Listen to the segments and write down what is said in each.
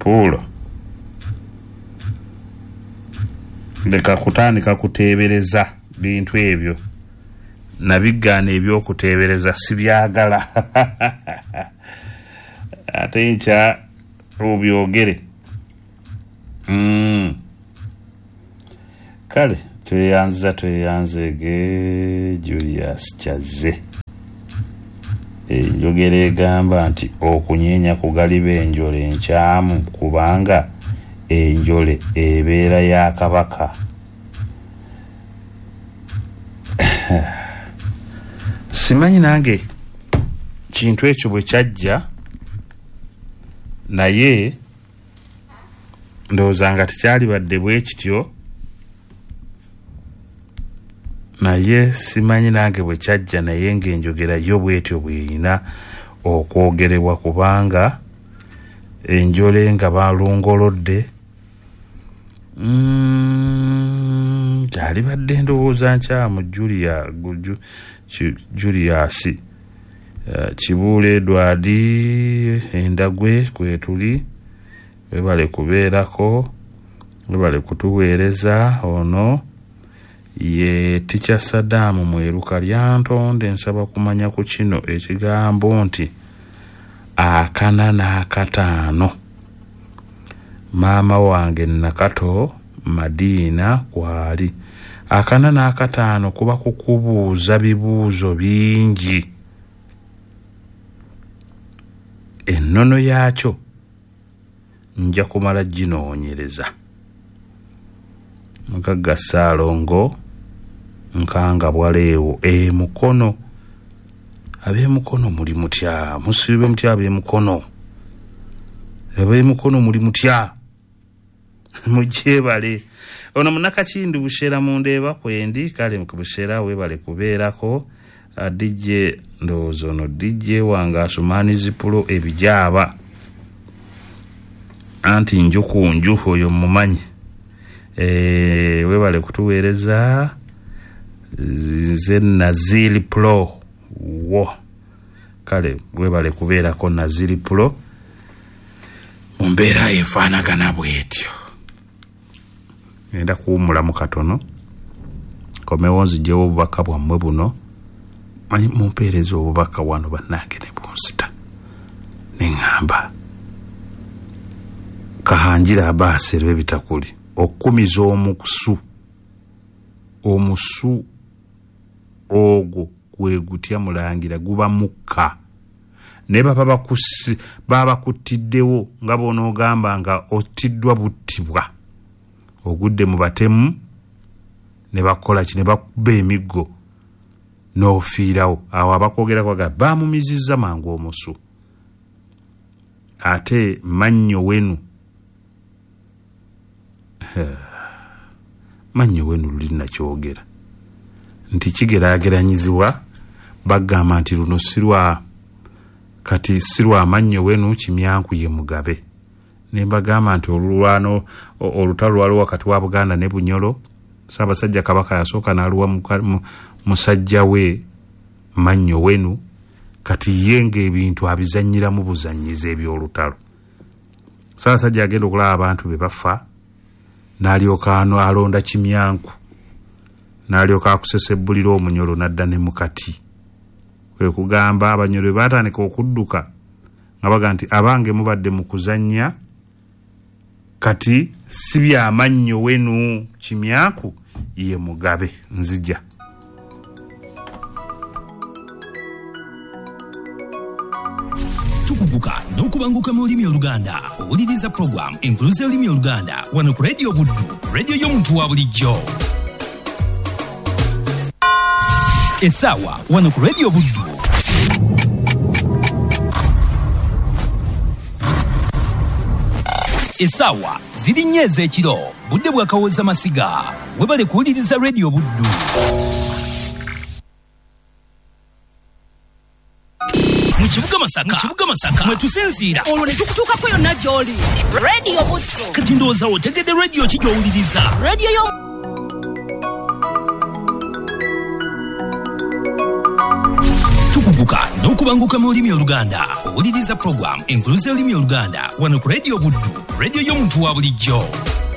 Puulo leka kutandika kuteebereza bintu ebyo nabigaana ebyokuteebereza sibyagala ate nkya obyogere kale tweyanzege Julius Kyaze enjogera egamba nti okunyeenya kugaliba enjole enkyamu kubanga enjole ebeera ya kabaka. Simanyi nange kintu ekyo bwe kyajja naye ndowooza nga tekyali badde bwe kityo, naye simanyi nange bwe kyajja naye ng'enjogera yo bwetyo bweyina okwogerebwa kubanga enjole nga balongolodde kyali badde ndowooza nkyamu Julius Kibuule Edward Endagwe kwetuli webale kubeerako webale kutuweereza ono ye Teacher Saddam Mweruka lyantonde nsaba kumanya ku kino ekigambo nti akana n'akataano maama wange Nakato Madiina kwali akana n'akataano kuba kukubuuza bibuuzo bingi ennono yaakyo nja kumala ginoonyereza. Mugagga Ssaalongo nkanga bwaleewo mukono ab'emukono muli mutya musibe mutya ab'emukono muli mutya mujebale ono Munakakindu Bushera mundeeba kwendi kale Bushera webale kubeerako DJ ndowooza ono DJ wange Asumani Zipulo ebijaba anti njukunju oyo mumanyi webale kutuweereza ze Nazili Pro wo kale webale kubeerako Nazili Pro mumbeera efaanagana bwetyo. Ngenda kuwumulamu katono komewo nzijewo obubaka bwammwe buno manyi mumpeereza obubaka wano bannange ne bunsita neŋŋamba Kahanjira Abaasero ebitakuli okumiza omusu ogwo gwe gutya mulangira guba mukka ne baba bakuttiddewo nga bonoogamba nga ottiddwa buttibwa ogudde mu batemu ne bakola ki ne bakuba emiggo n'ofiirawo awo abakwogera kwaga baamumizizza mangu omusu ate mannyo wenu luli nakyogera nti kigeraageranyizibwa bagamba nti luno sirwa amannyo wenu Kimyanku ye Mugabe ne bagamba nti olutalo lwaliwo wakati wa Buganda ne Bunyolo Ssaabasajja Kabaka yasooka n'aluwa musajja we mannyo wenu kati yenga ebintu abizannyiramu buzannyiza eby'olutalo. Ssaabasajja agenda okulaba abantu be bafa n'alyoka alonda Kimyanku n'alyoka akusesebbulira Omunyolo n'adda ne mukati kwe kugamba Abanyolo baatandika okudduka nga baga nti abange mubadde mu kuzannya kati si byamannyo wenu Kimyanku ye Mugabe nzija. Tukubuka n'okubanguka mu lulimi Oluganda owuliriza program Impulse olulimi Oluganda wano ku Radio Buddu, radio y'omuntu wa bulijjo. Essaawa wano ku Radio Buddu. Essaawa ziri nnya ez'ekiro budde bwakawooza masiga webale kuwuliriza Radio Buddu. Mu kibuga Masaka mwe tusinziira olwo ne tukutuukako yonna gy'oli. Radio Buddu kati ndowooza otegedde radio ki gy'owuliriza? Radio yo tukubuka n'okubanguka mu lulimi Oluganda owuliriza program enkuluze olulimi oluganda wano ku Radio Buddu, radio y'omuntu wa bulijjo.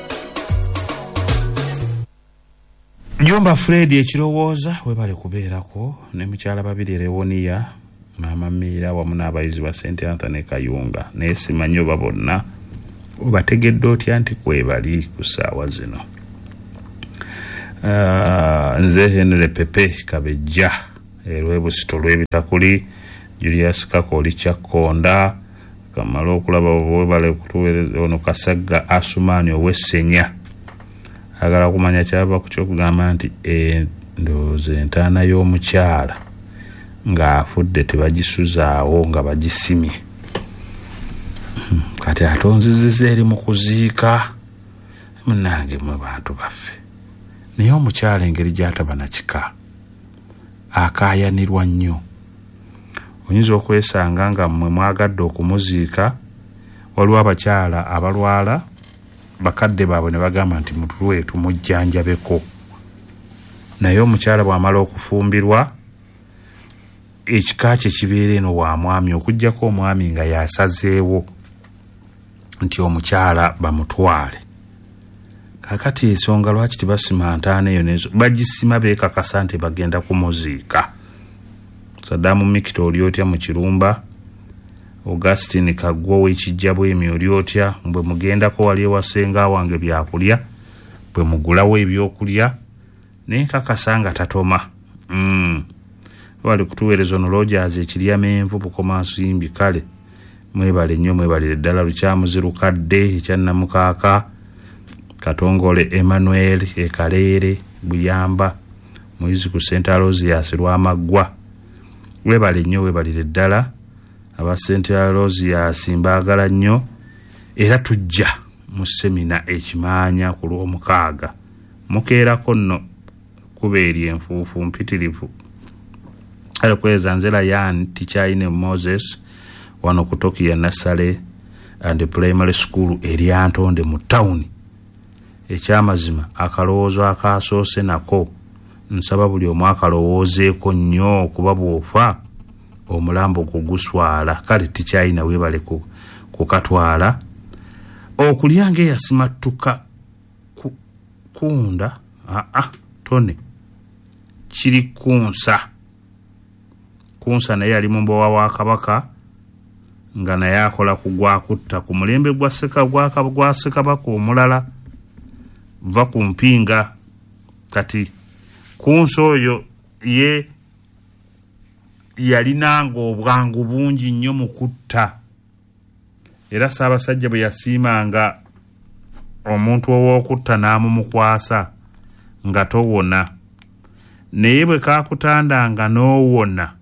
Jomba Fred ekirowooza webale kubeerako ne mukyala babiri Rewoniya Mama Mira wamu n'abayizi ba St. Anthony Kayunga naye simanyi oba bonna obategedde otya nti kwebali ku ssaawa zino. Nze Henry Pepe Kabejja Lwebusito Lwebitakuli Julius Kakoli Kyakonda kamala okulaba webale kutuweereza ono Kasagga Asumani ow'Essenya agala kumanya kyaba ku kyokugamba nti ndowooza entaana y'omukyala ng'afudde tebagisuzaawo nga bagisimye kati atonziziza eri mu kuziika munnange mwe bantu baffe naye omukyala engeri gy'ataba na kika akaayanirwa nnyo. Oyinza okwesanga nga mmwe mwagadde okumuziika waliwo abakyala abalwala bakadde baabwe ne bagamba nti mutulwe tumujjanjabeko naye omukyala bw'amala okufumbirwa ekika kye kibeera eno wa mwami okuggyako omwami nga yasazeewo nti omukyala bamutwale. Kakati ensonga lwaki tebasima ntaana eyo nezo bagisima beekakasa nti bagenda kumuziika. Sadamu Mikito oli otya mu Kirumba, Augustine Kaggwa w'Ekijjabo emyo oli otya bwe mugendako wali ewasenga wange byakulya bwe mugulawo ebyokulya naye kakasa nga tatoma. Wali kutuweereza ono Rogers Ekiryamenvu Bukomansimbi kale mwebale nnyo mwebalire ddala Lukyamuzirukadde Ekyannamukaaka Katongole Emmanuel Ekaleere Buyamba muyizi ku St. Aloysius Lwamaggwa webale nnyo webalire ddala aba St. Aloysius mbaagala nnyo era tujja mu semina Ekimaanya ku Lwomukaaga mukeerako nno kubeeri enfuufu mpitirivu alikweza nzela yan Tichaine Moses wano kutokia Nasale and Primary School Eriantonde mu town. Ekyamazima akalowoozo akasoose nako nsaba buli omu akalowoozeeko nnyo okuba bw'ofa omulambo guguswala kale Tichaine weebale kukatwala okulya ng'eyasimattuka kunda tone kiri kunsa naye ali mu mbowa wa Kabaka nga naye akola kugwa kutta ku mulembe gwa Ssekabaka omulala va ku mpinga kati kunsa oyo ye yalinanga obwangu bungi nnyo mu kutta era Ssaabasajja bwe yasiimanga omuntu ow'okutta n'amumukwasa nga towona naye bwe kaakutandanga n'owona